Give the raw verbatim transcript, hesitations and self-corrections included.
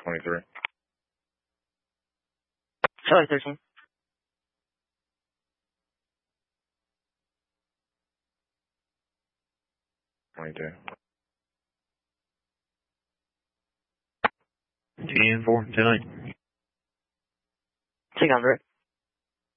twenty-three. Charlie thirteen. twenty-two. ten four, ten eight. Take on direct.